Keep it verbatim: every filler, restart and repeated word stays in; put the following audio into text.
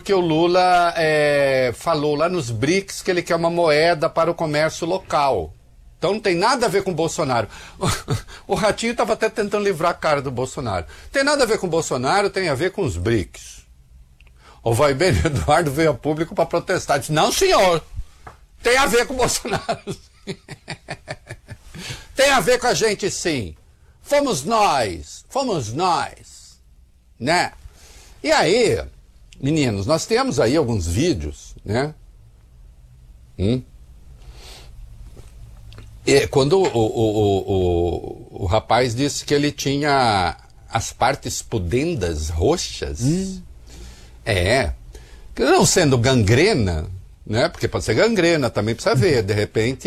porque o Lula é, falou lá nos BRICS que ele quer uma moeda para o comércio local. Então não tem nada a ver com o Bolsonaro. O Ratinho estava até tentando livrar a cara do Bolsonaro. Tem nada a ver com o Bolsonaro, tem a ver com os BRICS. O vai bem, Eduardo veio a público para protestar. Disse, não, senhor, tem a ver com o Bolsonaro. Tem a ver com a gente, sim. Fomos nós, fomos nós, né? E aí, meninos, nós temos aí alguns vídeos, né? Hum? E quando o, o, o, o, o rapaz disse que ele tinha as partes pudendas roxas, hum. é, não sendo gangrena, né? Porque pode ser gangrena, também precisa ver, de repente